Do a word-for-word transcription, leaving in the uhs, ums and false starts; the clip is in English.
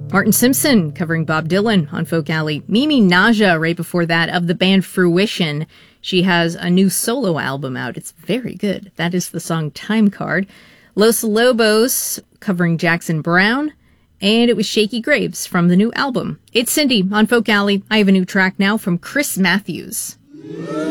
Martin Simpson covering Bob Dylan on Folk Alley. Mimi Naja right before that of the band Fruition. She has a new solo album out. It's very good. That is the song Time Card. Los Lobos covering Jackson Browne. And it was Shaky Graves from the new album. It's Cindy on Folk Alley. I have a new track now from Chris Matthews.